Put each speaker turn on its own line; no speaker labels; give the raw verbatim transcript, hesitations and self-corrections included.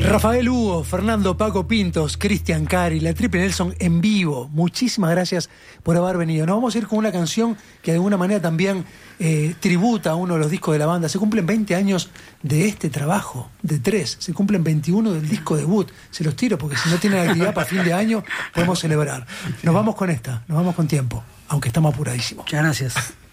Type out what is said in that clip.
Rafael Hugo, Fernando Paco Pintos, Cristian Cari, la Triple Nelson en vivo. Muchísimas gracias por haber venido. Nos vamos a ir con una canción que de alguna manera también eh, tributa a uno de los discos de la banda. Se cumplen veinte años de este trabajo, de tres. Se cumplen veintiuno del disco debut. Se los tiro porque si no tienen actividad para fin de año, podemos celebrar. Nos vamos con esta, nos vamos con tiempo, aunque estamos apuradísimos.
Muchas gracias.